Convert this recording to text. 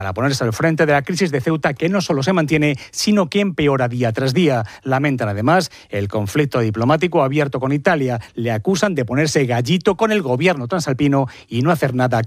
para ponerse al frente de la crisis de Ceuta, que no solo se mantiene, sino que empeora día tras día. Lamentan además el conflicto diplomático abierto con Italia. Le acusan de ponerse gallito con el gobierno transalpino y no hacer nada